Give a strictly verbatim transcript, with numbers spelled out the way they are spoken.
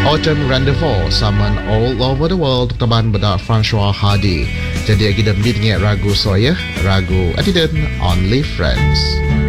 Autumn Rendezvous Summon All Over the World teman benda François Hardy. Jadi kita beli dengan ragu saya, ragu Attitude Only Friends.